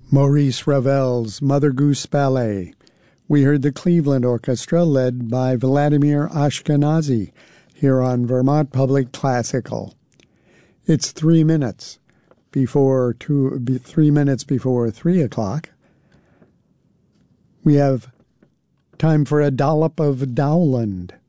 Maurice Ravel's Mother Goose Ballet. We heard the Cleveland Orchestra led by Vladimir Ashkenazy here on Vermont Public Classical. It's 3 minutes before 3 o'clock. We have time for a dollop of Dowland.